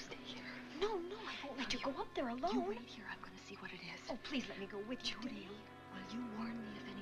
stay here. No, I won't let you go up there alone. You wait here. I'm going to see what it is. Oh, please let me go with you. Judy, will you warn me if any